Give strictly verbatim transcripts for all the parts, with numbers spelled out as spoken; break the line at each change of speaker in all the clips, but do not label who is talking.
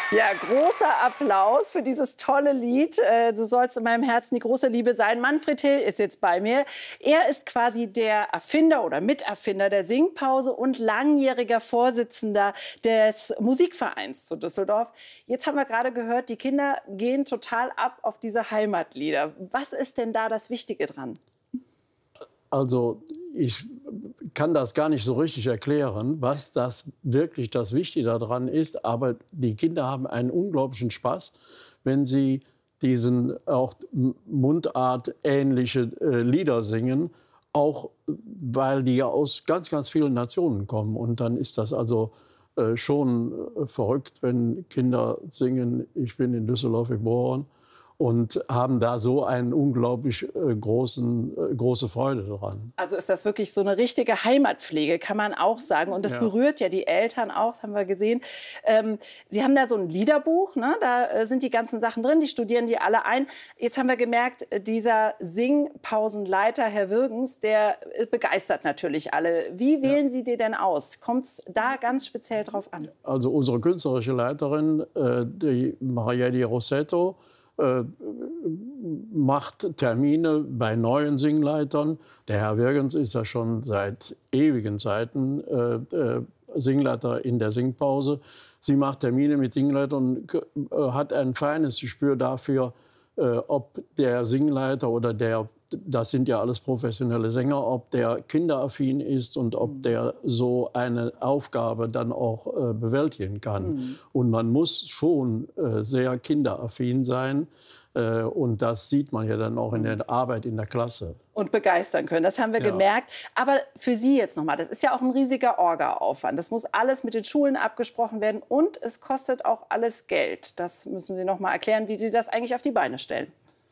Ja, großer Applaus für dieses tolle Lied. Äh, Du sollst in meinem Herzen die große Liebe sein. Manfred Hill ist jetzt bei mir. Er ist quasi der Erfinder oder Miterfinder der Singpause und langjähriger Vorsitzender des Musikvereins zu Düsseldorf. Jetzt haben wir gerade gehört, die Kinder gehen total ab auf diese Heimatlieder. Was ist denn da das Wichtige dran?
Also ich kann das gar nicht so richtig erklären, was das wirklich das Wichtige daran ist. Aber die Kinder haben einen unglaublichen Spaß, wenn sie diesen auch mundartähnliche äh, Lieder singen, auch weil die ja aus ganz, ganz vielen Nationen kommen. Und dann ist das also äh, schon äh, verrückt, wenn Kinder singen, ich bin in Düsseldorf geboren. Und haben da so einen unglaublich äh, großen, äh, große Freude daran.
Also ist das wirklich so eine richtige Heimatpflege, kann man auch sagen. Und das
Ja.
berührt ja die Eltern auch, das haben wir gesehen. Ähm, Sie haben da so ein Liederbuch, ne? Da äh, sind die ganzen Sachen drin, die studieren die alle ein. Jetzt haben wir gemerkt, äh, dieser Singpausenleiter, Herr Würgens, der äh, begeistert natürlich alle. Wie wählen ja. Sie die denn aus? Kommt es da ganz speziell drauf an?
Also unsere künstlerische Leiterin, äh, die Maria Di Rossetto, Äh, macht Termine bei neuen Singleitern. Der Herr Wirgens ist ja schon seit ewigen Zeiten äh, äh, Singleiter in der Singpause. Sie macht Termine mit Singleitern und äh, hat ein feines Gespür dafür, äh, ob der Singleiter oder der, das sind ja alles professionelle Sänger, ob der kinderaffin ist und ob der so eine Aufgabe dann auch äh, bewältigen kann. Mhm. Und man muss schon äh, sehr kinderaffin sein. Äh, und das sieht man ja dann auch in der Arbeit in der Klasse.
Und begeistern können, das haben wir
ja.
gemerkt. Aber für Sie jetzt noch mal, das ist ja auch ein riesiger Orga-Aufwand. Das muss alles mit den Schulen abgesprochen werden und es kostet auch alles Geld. Das müssen Sie noch mal erklären, wie Sie das eigentlich auf die Beine stellen.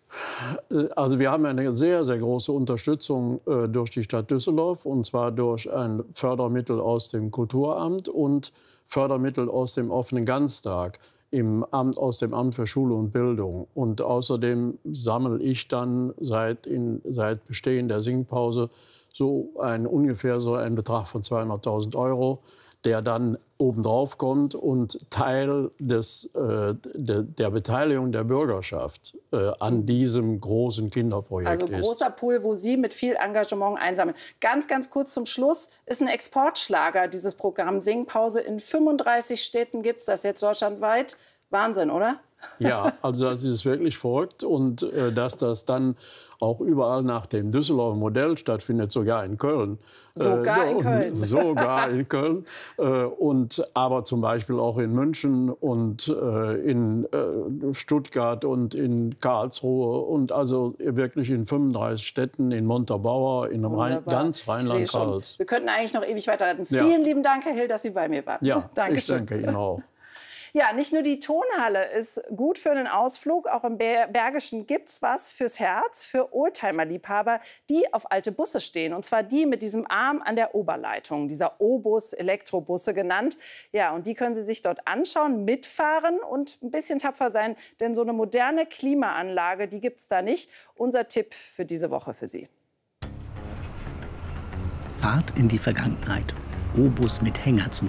Also wir haben eine sehr, sehr große Unterstützung äh, durch die Stadt Düsseldorf, und zwar durch ein Fördermittel aus dem Kulturamt und Fördermittel aus dem offenen Ganztag im Amt, aus dem Amt für Schule und Bildung. Und außerdem sammle ich dann seit, in, seit Bestehen der Singpause so ein, ungefähr so einen Betrag von zweihunderttausend Euro, der dann obendrauf kommt und Teil des, äh, de, der Beteiligung der Bürgerschaft äh, an diesem großen Kinderprojekt
also
ist.
Also großer Pool, wo Sie mit viel Engagement einsammeln. Ganz, ganz kurz zum Schluss, ist ein Exportschlager, dieses Programm Singpause. In fünfunddreißig Städten gibt es das jetzt deutschlandweit. Wahnsinn, oder?
Ja, also das ist wirklich verrückt. Und äh, dass das dann auch überall nach dem Düsseldorfer Modell stattfindet, sogar in Köln.
Sogar
äh,
in Köln.
Sogar in Köln. Äh, und, aber zum Beispiel auch in München und äh, in äh, Stuttgart und in Karlsruhe. Und also wirklich in fünfunddreißig Städten, in Montabaur, in Rhein, ganz Rheinland-Pfalz.
Wir könnten eigentlich noch ewig weiterreden.
Ja.
Vielen lieben Dank, Herr Hill, dass Sie bei mir waren.
Ja,
Dankeschön.
ich danke Ihnen auch.
Ja, nicht nur die Tonhalle ist gut für einen Ausflug, auch im Bergischen gibt's was fürs Herz, für Oldtimer-Liebhaber, die auf alte Busse stehen. Und zwar die mit diesem Arm an der Oberleitung, dieser O-Bus, Elektrobusse genannt. Ja, und die können Sie sich dort anschauen, mitfahren und ein bisschen tapfer sein, denn so eine moderne Klimaanlage, die gibt's da nicht. Unser Tipp für diese Woche für Sie.
Fahrt in die Vergangenheit. O-Bus mit Hänger zum